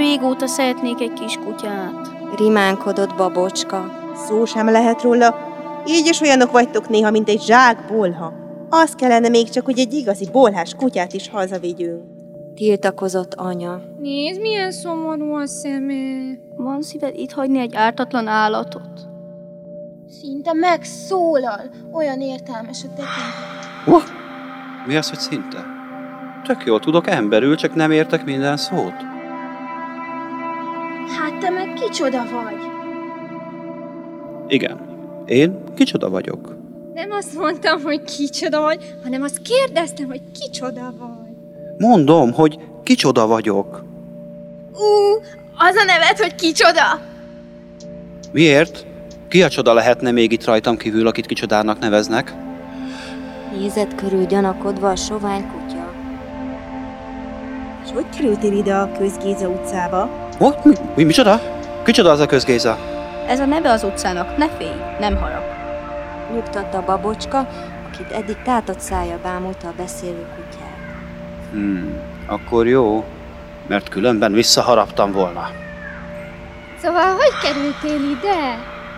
régóta szeretnék egy kis kutyát. Rimánkodott Babocska. Szó sem lehet róla. Így is olyanok vagytok néha, mint egy zsák bolha. Az kellene még csak, hogy egy igazi bolhás kutyát is hazavigyünk. Tiltakozott anya. Nézd, milyen szomorú a szeme. Van szíved itt hagyni egy ártatlan állatot? Szinte megszólal. Olyan értelmes a tekintet. Mi az, hogy szinte? Tök jól tudok emberül, csak nem értek minden szót. Hát te meg kicsoda vagy? Igen, én kicsoda vagyok. Nem azt mondtam, hogy kicsoda vagy, hanem azt kérdeztem, hogy kicsoda vagy. Mondom, hogy kicsoda vagyok. Az a neved, hogy kicsoda? Miért? Ki a csoda lehetne még itt rajtam kívül, akit kicsodának neveznek? Nézett körül gyanakodva a sovány kutya. És hogy kerültél ide a Közgéza utcába? Micsoda? Kicsoda az a Közgéza? Ez a neve az utcának, ne félj, nem harap. Nyugtatta Babocska, akit eddig tátott szájjal bámulta a beszélő kutyát. Akkor jó, mert különben visszaharaptam volna. Szóval, hogy kerültél ide?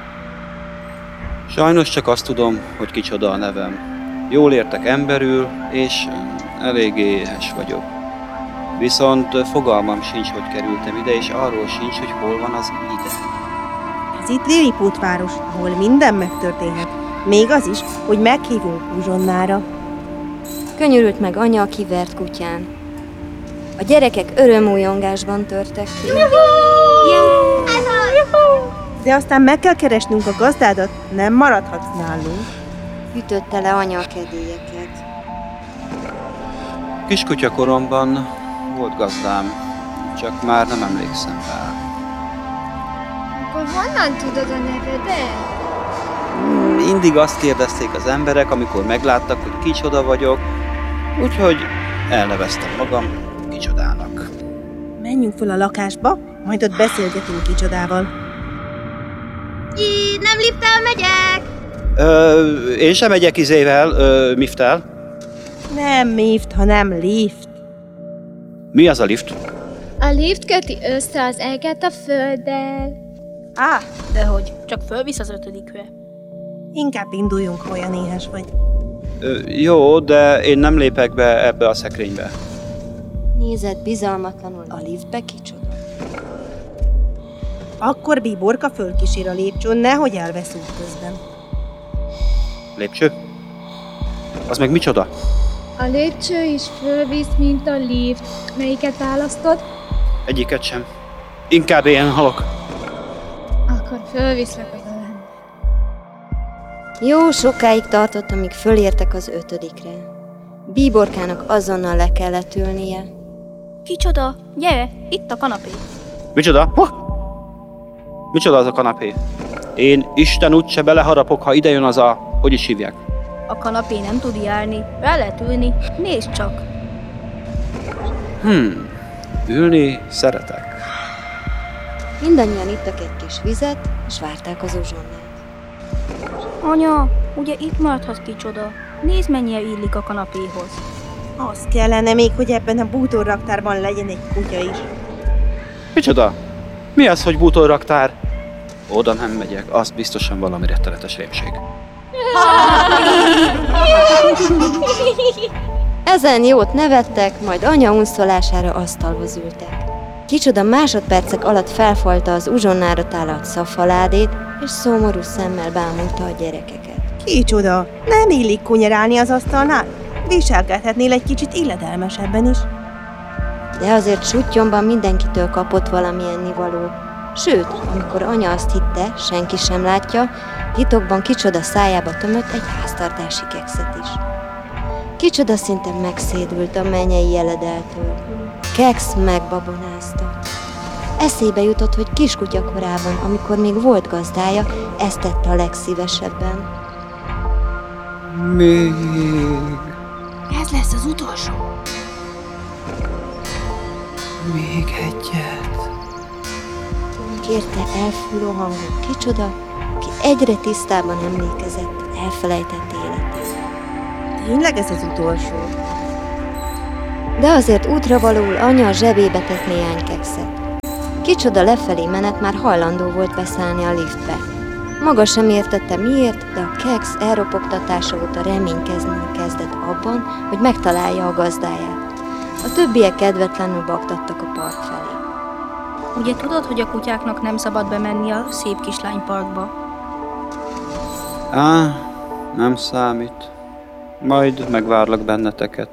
Sajnos csak azt tudom, hogy kicsoda a nevem. Jól értek emberül, és eléggé éhes vagyok. Viszont fogalmam sincs, hogy kerültem ide, és arról sincs, hogy hol van az ide. Ez itt Lilliput város, ahol minden megtörténhet. Még az is, hogy meghívunk uzsonnára. Könyörült meg anya a kivert kutyán. A gyerekek örömújongásban törtek ki. De aztán meg kell keresnünk a gazdádat, nem maradhatsz nálunk. Ütötte le anya a kedélyeket. Kiskutya koromban volt gazdám, csak már nem emlékszem rá. Akkor honnan tudod a nevedet? Mindig azt kérdezték az emberek, amikor megláttak, hogy kicsoda vagyok, úgyhogy elneveztem magam kicsodának. Menjünk föl a lakásba, majd ott beszélgetünk kicsodával. Nem lifttel megyek! Én sem megyek miftel. Nem lift, hanem lift. Mi az a lift? A lift köti össze az eget a földdel. Dehogy, csak fölvisz az 5-re. Inkább induljunk, ha olyan éhes vagy. Jó, de én nem lépek be ebbe a szekrénybe. Nézett bizalmatlanul a liftbe kicsoda. Akkor Bíborka fölkísér a lépcsőn, nehogy elvesz útközben. Lépcső? Az meg micsoda? A lépcső is fölvisz, mint a lift. Melyiket választod? Egyiket sem. Inkább én halok. Akkor fölviszlek az alán. Jó sokáig tartott, amíg fölértek az 5-re. Bíborkának azonnal le kellett ülnie. Kicsoda, gyere, itt a kanapé. Micsoda? Micsoda az a kanapé? Én Isten úgyse beleharapok, ha idejön az a... Hogy is hívják? A kanapé nem tud járni, rá lehet ülni, nézd csak. Ülni szeretek. Mindannyian ittak egy kis vizet, és várták az uzsonnát. Anya, ugye itt maradhat kicsoda. Nézd, mennyire illik a kanapéhoz. Az kellene még, hogy ebben a bútorraktárban legyen egy kutya is. Micsoda? Mi az, hogy bútorraktár? Oda nem megyek, az biztosan valami rettenetes rémség. Ezen jót nevettek, majd anya unszolására asztalhoz ültek. Kicsoda másodpercek alatt felfalta az uzsonnára tálalt szafaládét, és szomorú szemmel bámulta a gyerekeket. Kicsoda, nem illik kunyerálni az asztalnál? Viselkedhetnél egy kicsit illedelmesebben is. De azért suttyomban mindenkitől kapott valami ennivalót. Sőt, amikor anya azt hitte, senki sem látja, titokban Kicsoda szájába tömött egy háztartási kekszet is. Kicsoda szinte megszédült a mennyei jeledeltől. Keksz megbabonázta. Eszébe jutott, hogy kiskutya korában, amikor még volt gazdája, ezt tette a legszívesebben. Még... Ez lesz az utolsó. Még egyet. Kérte elfúló hangon Kicsoda, aki egyre tisztában emlékezett elfelejtett életét. Tényleg ez az utolsó? De azért útravalóul anya a zsebébe tett néhány kekszet. Kicsoda lefelé menet már hajlandó volt beszállni a liftbe. Maga sem értette miért, de a keksz elropogtatása óta reménykezni kezdett abban, hogy megtalálja a gazdáját. A többiek kedvetlenül baktattak a park felé. Ugye tudod, hogy a kutyáknak nem szabad bemenni a szép kislányparkba? Nem számít. Majd megvárlak benneteket.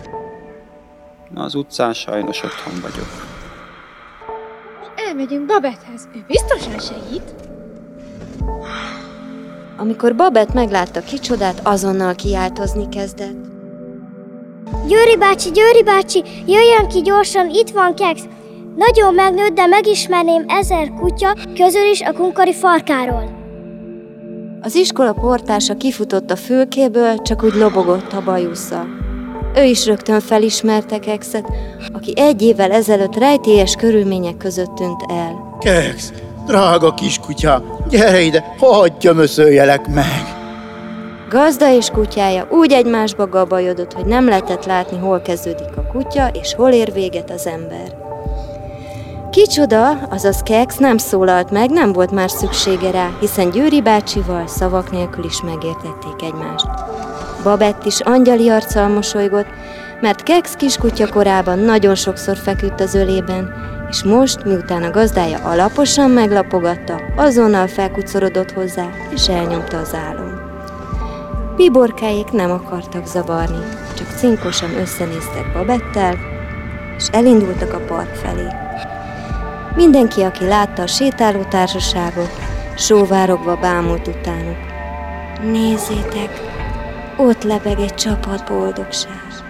Az utcán sajnos otthon vagyok. Elmegyünk Babettehez. Ő biztosan segít. Amikor Babett meglátta Kicsodát, azonnal kiáltozni kezdett. Győri bácsi, jöjjön ki gyorsan, itt van keksz. Nagyon megnőtt, de megismerném 1000 kutya közül is a kunkari farkáról. Az iskola portása kifutott a fülkéből, csak úgy lobogott a bajusszal. Ő is rögtön felismerte Kekszet, aki 1 évvel ezelőtt rejtélyes körülmények között tűnt el. Keksz, drága kiskutya, gyere ide, hadd gyömöszöljelek meg! Gazda és kutyája úgy egymásba gabajodott, hogy nem lehetett látni, hol kezdődik a kutya, és hol ér véget az ember. Kicsoda, azaz Keksz nem szólalt meg, nem volt már szüksége rá, hiszen Győri bácsival szavak nélkül is megértették egymást. Babett is angyali arccal mosolygott, mert Keksz kiskutya korában nagyon sokszor feküdt az ölében, és most, miután a gazdája alaposan meglapogatta, azonnal felkucorodott hozzá, és elnyomta az álom. Piborkáék nem akartak zavarni, csak cinkosan összenéztek Babettel, és elindultak a park felé. Mindenki, aki látta a sétáló társaságot, sóvárogva bámult utánuk. Nézzétek, ott lebeg egy csapat boldogság.